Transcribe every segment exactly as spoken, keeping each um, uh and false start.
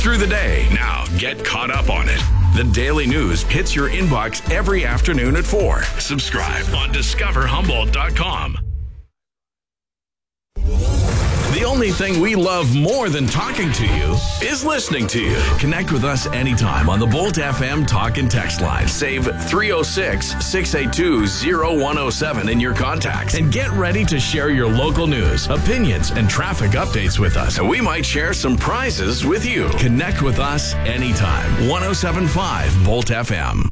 through the day. Now, get caught up on it. The Daily News hits your inbox every afternoon at four. Subscribe on discover humboldt dot com. The only thing we love more than talking to you is listening to you. Connect with us anytime on the Bolt F M talk and text line. Save three oh six, six eight two, oh one oh seven in your contacts and get ready to share your local news, opinions, and traffic updates with us. And we might share some prizes with you. Connect with us anytime. one oh seven point five Bolt F M.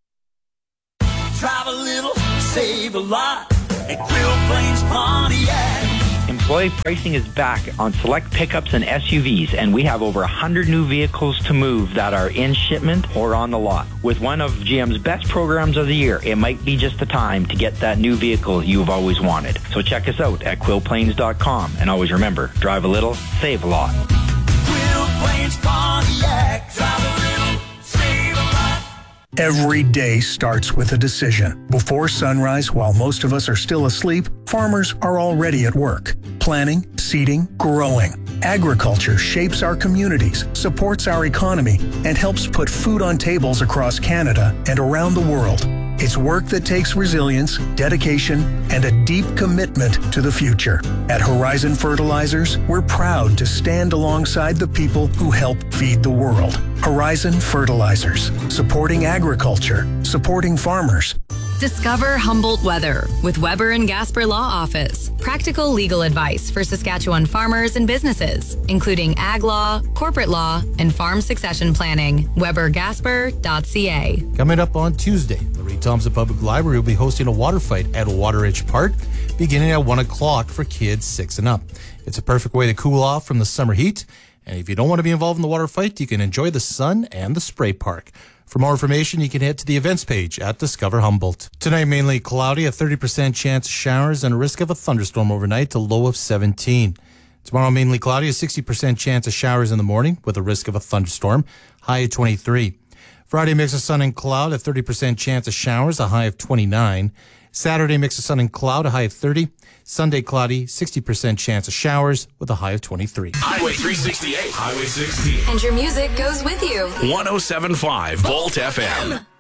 Drive a little, save a lot at Quill Plains Pontiac. Employee pricing is back on select pickups and S U Vs, and we have over one hundred new vehicles to move that are in shipment or on the lot. With one of G M's best programs of the year, it might be just the time to get that new vehicle you've always wanted. So check us out at quill plains dot com, and always remember, drive a little, save a lot. Quill Plains Pontiac, drive a little, save a lot. Every day starts with a decision. Before sunrise, while most of us are still asleep, farmers are already at work, planting, seeding, growing. Agriculture shapes our communities, supports our economy, and helps put food on tables across Canada and around the world. It's work that takes resilience, dedication, and a deep commitment to the future. At Horizon Fertilizers, we're proud to stand alongside the people who help feed the world. Horizon Fertilizers, supporting agriculture, supporting farmers. Discover Humboldt Weather with Weber and Gasper Law Office. Practical legal advice for Saskatchewan farmers and businesses, including ag law, corporate law, and farm succession planning. Weber Gasper dot C A. Coming up on Tuesday, the Reed Thompson Public Library will be hosting a water fight at Wateridge Park beginning at one o'clock for kids six and up. It's a perfect way to cool off from the summer heat. And if you don't want to be involved in the water fight, you can enjoy the sun and the spray park. For more information, you can head to the events page at Discover Humboldt. Tonight, mainly cloudy, a thirty percent chance of showers and a risk of a thunderstorm overnight, to low of seventeen. Tomorrow, mainly cloudy, a sixty percent chance of showers in the morning with a risk of a thunderstorm, high of twenty-three. Friday, mix of sun and cloud, a thirty percent chance of showers, a high of twenty-nine. Saturday, mix of sun and cloud, a high of thirty. Sunday, cloudy, sixty percent chance of showers with a high of twenty-three. Highway three sixty-eight, Highway sixteen. And your music goes with you. one oh seven point five Bolt F M.